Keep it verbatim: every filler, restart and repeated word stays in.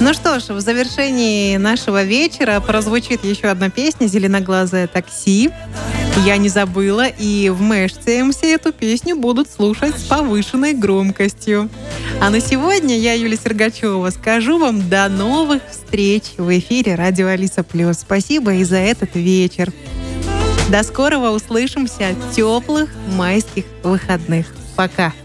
Ну что ж, в завершении нашего вечера прозвучит еще одна песня «Зеленоглазое такси». Я не забыла, и в Мэш си эм си эту песню будут слушать с повышенной громкостью. А на сегодня я, Юлия Сергачева, скажу вам до новых встреч в эфире «Радио Алиса Плюс». Спасибо и за этот вечер. До скорого, услышимся. Теплых майских выходных. Пока.